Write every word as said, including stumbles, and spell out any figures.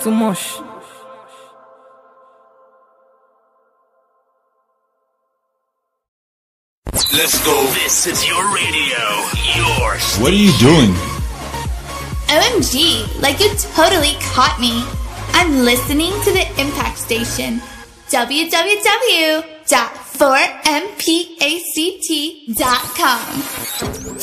too much. Let's go. This is your radio. Your station. What are you doing? O M G, like you totally caught me. I'm listening to the Impact Station. w w w dot four m pact dot com.